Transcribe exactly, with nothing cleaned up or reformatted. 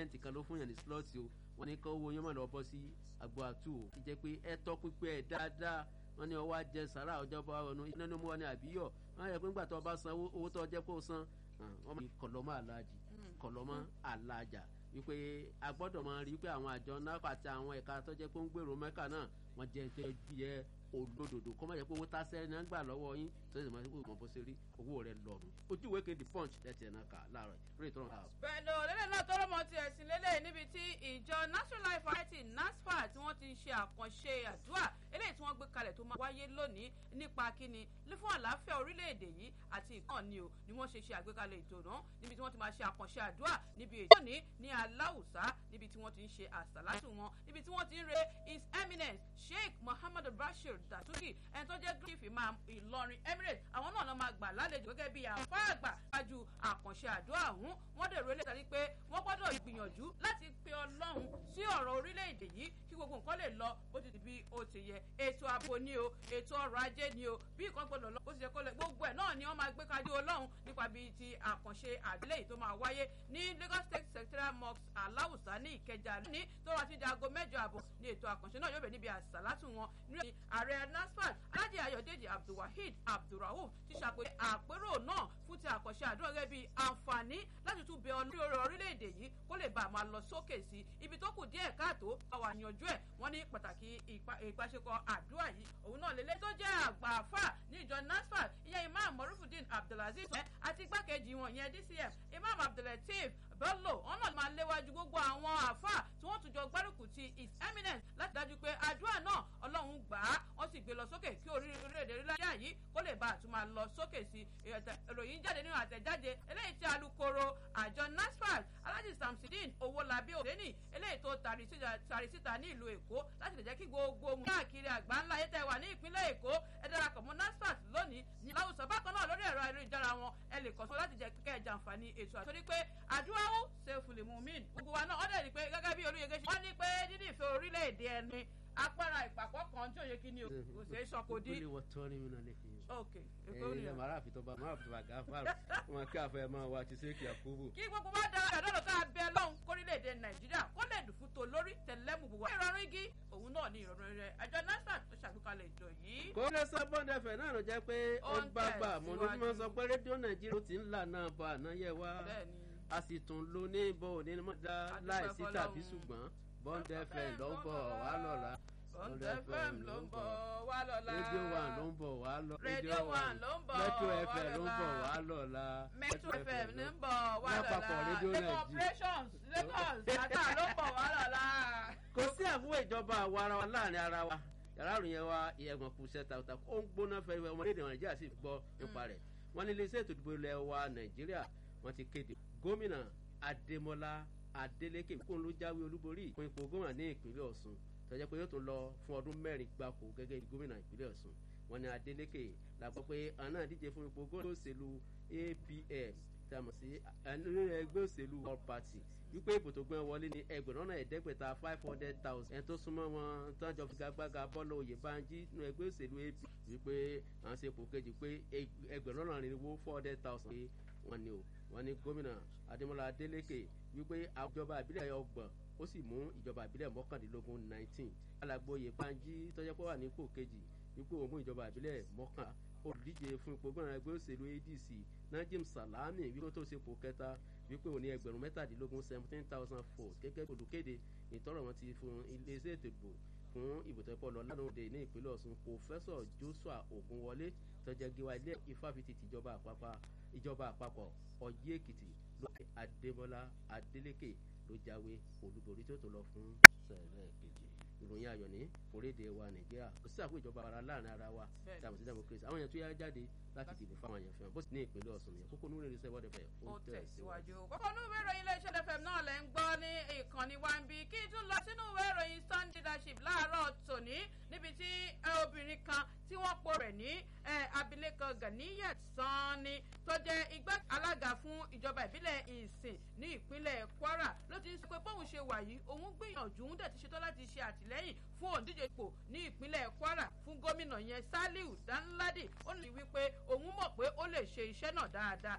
pírẹsidẹ́ǹtì kan ló fún yàn ní slọ́ọ̀tì o wọ́n ní kó owó yẹn mọ̀ lọ bọ́ sí àgbo àtú o ti jẹ́ pé ẹ tọ́ pípẹ́ ẹ̀ dáadáa wọ́n ní ọwọ́ ajẹ sàrà ọjọ́ bá ọ̀nà iná ní mú wọn ní àbíyọ̀ wọ́n yẹ pé nígbà tó o bá san owó tó jẹ́ kó o san wọ́n mọ̀ kọ̀lọ́mọ́ àlàjì kọ̀lọ́mọ́ àlàjà wípé a gbọ́dọ̀ máa rí pé àwọn àjọ náà àti àwọn ẹ̀ka tó jẹ́ pé ń gbèrò mẹ́kà náà wọ́n jẹ́ jẹ́ jẹ́ olódodo kọ́ máa yẹ pé owó tásẹ́ náà gbà lọ́wọ́ yín tó sì máa ń mọ̀ bó ṣe rí owó rẹ̀ lọ́rùn ojú ìwé kejì punch tẹ̀tì ẹ̀ náà kà láàárọ̀ rẹ̀ tó rọ̀ house. bẹ́ẹ̀ ló lélẹ̀ náà tọrọ mọ ti ẹ̀sìn lélẹ̀ níbi tí ìjọ National Life Variety NASFAT tí wọ́n ti ń ṣe àkànṣe àdúrà eléyìí tí wọ́n gbé kalẹ̀ tó máa wáyé lónìí nípa kíni fún àlàáfíà orílẹ̀-èdè yìí àti ìkànnì o ni wọ́n ṣe ṣe àgbékalẹ̀ ètò náà níbi tí wọ́n ti máa ṣe àkànṣe àdúrà níbi ètò ní ní aláwùsá níbi tí wọ́n ti ń ṣe àsàlátù wọn níbi tí wọ́n ti ń re His Eminence Sheikh Muhammad Bashir Dasuki ẹni tó jẹ́ chief imam Ìlọrin Emirates àwọn náà ló máa gbà lálejò gẹ́gẹ́ bí àfáà àgbà ṣáájú àkànṣe àdúrà ọ̀hún wọ́n dèrò ilé ìtàrí pé wọ́n gbọ́dọ̀ gbìyànjú láti pe Ọlọ́run sí ọ̀rọ̀ orílẹ̀-èdè yìí kí gbogbo nǹkan lè lọ bó ti di bí ó ti yẹ ètò ààbò ni o ètò ọrọ̀ ajé ni o bí nǹkan gbọ́dọ̀ lọ bó ti yẹ kó lè gbogbo ẹ̀ náà ni wọ́n máa gbé kájú Ọlọ́run nípa bí ti àkànṣe àdílé yìí tó máa wáyé ní Lagos State Secretariat Mosque Aláwùsá ní Ìkẹjà ní tó wá sí di aago mẹ́jọ àbọ̀ ní ètò àkànṣe náà yóò bẹ̀ níbi àsàlátù wọn ní ààrẹ NASFAT Alhaji Ayọ̀dèjì Abdulwaheed Abdulrauf ti ṣàpèjẹ àpérò náà fún ti àkànṣe àdúrà gẹ́gẹ́ bí àǹfààní láti tún bẹ ọlọ́rọ̀ orílẹ̀-èdè yìí kó lè bá a máa lọ sókè sí ibi tó kù díẹ̀ káàtó àwa yanjú ẹ̀ wọ́n ní pàtàkì ìpàṣẹkọ àdúrà yìí òun náà lélẹ́ tó jẹ́ àgbà àfà ní ìjọ NASFAT ìyẹn Imam Morufudin Abdulaziz àti igbákejì wọn ìyẹn D C M Imam Abdulateef Bello ọ̀nà máa léwájú gbogbo àwọn àfà tí wọ́n tún jọ gbárùkù ti His Eminence láti dájú pé àdúrà náà Ọlọ́run gbà á wọ́n sì gbé lọ sókè kí orílẹ̀-èdè orílẹ̀-èdè yìí kó lè bá àtún máa lọ sókè sí ìròyìn jáde nínú àtẹ̀jáde eléyìí tí alukoro àjọ NASFAT Alhaji Samsideen Owolabi Odeni eléyìí tó tari síta ní ìlú Èkó láti lè jẹ́ kí gbogbo mu káàkiri àgbáńlá ayé tẹ́ wà ní ìpínlẹ̀ Èkó ẹ darapọ̀ mọ́ NASFAT lónìí ní láwùsọ bákan náà lórí ẹ̀rọ ayélujára wọn ẹ lè kàn sí láti jẹ́ kíkẹ́ ẹ jàǹfààní ètò àti torí pé àdúrà ó ṣe fùlẹ̀ mú mí gbogbo wa náà ọ̀dẹ̀ ni pé gẹ́gẹ́ bí Olúyẹgẹ ṣe wọ́n ní pé dídì ìfẹ́ orílẹ̀-èdè ẹni agbára ìpàkọ́ kan tí òye kí ni o kò ṣeé sọ kò dín. ìpínlẹ̀ wọ́n tọ́ ní mi náà lè fi. ok èkó ni ẹ màrà àfitọ́ba màrà àfitọ́ba gáfàrà wọn kí àfẹ́ máa wá ti ṣéèkì àkóbò. kí gbogbo wa dára àdọ́dọ̀ tá a bẹ lọ́hùn kórílẹ̀-èdè Nàìjíríà kó lè dùn fún tolórí tẹ̀lẹ́mù gbogbo. ìrọ̀rùn igi òun náà ní ìrọ̀rùn rẹ̀ àjọ NASFAT tó ṣàgbékalẹ̀ ètò yìí. kó lè sọ bọ́ndẹ fẹ̀ náà ló jẹ́ pé ó ń bá gbà mọ́ ló fi máa sọ pé rédíò Nàìjíríà ó ti ń là náà bọ̀ àná yẹ wá a sì tún lo ní ìbò òní mọ́dá láìsí tàbí ṣùgbọ́n bọ́ndẹ fẹ̀ ló ń bọ̀ wá lọ́la. Bond F M ló ń bọ̀ wá lọ́la. rédíò one ló ń bọ̀ wá lọ́la. rédíò one ló ń bọ̀ wá lọ́la. Metro F M ló ń bọ̀ wá lọ́la. Metro F M ló ń bọ̀ wá lọ́la. lápapọ̀ rédíò Lagos operations Lagos ata ló ń bọ̀ wá lọ́la. kò sí àfúwò ìjọba àwa ara wa láàrin ara wa yàrá àrùn yẹn wa ẹ̀gbọ́n kù sẹ́ta ọ̀tà ó ń gbóná fẹ́ẹ́ ọmọdé Nàìjíríà sì gbọ́ nípa rẹ̀ wọ́n ní iléeṣẹ́ ètò ìdìbò ilẹ̀ wa Nàìjíríà wọ́n ti kéde gómìnà Adémọ́lá Adélékè kó ló jáwé olúborí fún ipò gómìnà ní ìpínlẹ̀ Ọ̀ṣun tọ́jà pé yóò tún lọ fún ọdún mẹ́rin gbáko gẹ́gẹ́ bí gómìnà ìpínlẹ̀ Ọ̀ṣun wọ́n ní Adélékè la gbọ́ pé àná díje fún ipò gómìnà òṣèlú A P M tí a mọ̀ sí ẹgbẹ́ òṣèlú All Party wípé ìbò tó gbọ́n wọlé ní ẹgbẹ̀rún náà ẹ̀ẹ́dẹ́gbẹ̀ta five hundred thousand ẹni tó súnmọ́ wọn tọ́jọ́ figagbága Bọ́lá Oyèbánjí nínú ẹgbẹ́ òṣèlú A P M wípé àwọn ṣe ipò kejì pé ẹgbẹ̀rún náà rìnrìnwó four hundred thousand pé wọ́n ní o wọ́n ní gómìnà Adémọ́lá Adélékè wípé ìjọba ìbílẹ̀ ọgbọ̀n ó sì mú ìjọba ìbílẹ̀ mọ́kàndínlógún nineteen alàgbò Oyèbánjí tọ́jọ́ pé wà ní ipò kejì wípé òun mú ìjọba ìbílẹ̀ mọ́kàn olùdíje fún ipò gómìnà ẹgbẹ́ òṣèlú A D C Najim Salami wípé tó ṣe ipò kẹta wípé òun ní ẹgbẹ̀rún mẹ́tàdínlógún seventeen thousand four gẹ́gẹ́ bí olùkéde ìtọ́rọ̀ wọn ti fún iléeṣẹ́ ètò ìbò fún ìbò tó pọ̀ lọ lánàá òde ní ìpínlẹ̀ Ọ̀ṣun Pòfẹ́sọ̀ Joshua Ògúnwọlé tọ́jọ́ gíwá ilé ìfáfitì tìjọba àpapọ̀ ìjọba àpapọ̀ Ọ̀yẹ́ Èkìtì lókè Adémọ́lá Adélékè ló jáwé olúborí tó tó lọ fún sẹ̀rẹ̀ kejì ìròyìn ayọ̀ ní orílẹ̀-èdè wa Nàìjíríà kò sí àpò ìjọba ara láàrin ara wa dàmú sí democracy àwọn èèyàn tó yá jáde láti dìbò fáwọn èèyàn fẹ́ràn bó sì ní ìpínlẹ̀ Ọ̀ṣun nìyẹn kókó núrè ní sẹ́wọ́dẹ̀ fẹ́ ó tẹ̀síwájú. kókó núrè ìròyìn iléeṣẹ́ F M náà lẹ́ ń gbọ́ ní ìkànnì one b kí tún lọ sínú ìwé ìròyìn Sunday leadership láàárọ̀ tòní níbi tí obìnrin kan tí wọ́n po rẹ̀ ní abilékọ Ganiyat Sanni tó jẹ́ igbá alága fún ìjọba ìbílẹ̀ Ìsìn ní ìpínlẹ̀ Kwara ló ti ń sọ pé bóun ṣe wà yìí òun gbìyànjú ń dẹ̀ ti ṣetán láti ṣe àtìlẹ́yìn fún òǹdíje ipò ní ìpínlẹ̀ Kwara fún gómìnà yẹn Saliu Danladi ó ní wípé òun mọ̀ pé ó lè ṣe iṣẹ́ náà dáadáa